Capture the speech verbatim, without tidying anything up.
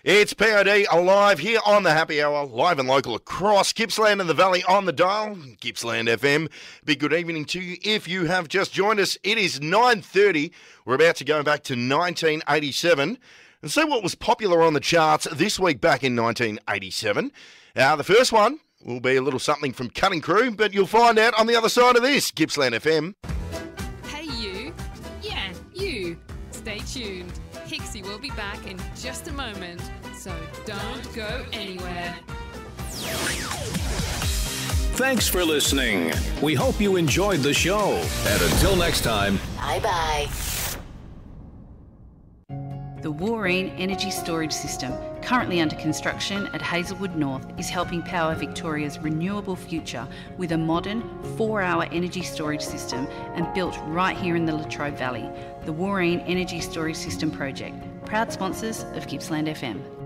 It's P O D Alive here on the Happy Hour, live and local across Gippsland and the Valley on the dial, Gippsland F M. Big good evening to you if you have just joined us. It is nine thirty. We're about to go back to nineteen eighty-seven and see what was popular on the charts this week back in nineteen eighty-seven. Now, the first one will be a little something from Cutting Crew, but you'll find out on the other side of this, Gippsland F M. Hey you. Yeah, you. Stay tuned. Hixie will be back in just a moment, so don't go anywhere. Thanks for listening. We hope you enjoyed the show. And until next time, bye-bye. The Wooreen Energy Storage System, currently under construction at Hazelwood North, is helping power Victoria's renewable future with a modern four-hour energy storage system and built right here in the Latrobe Valley. The Wooreen Energy Storage System Project, proud sponsors of Gippsland F M.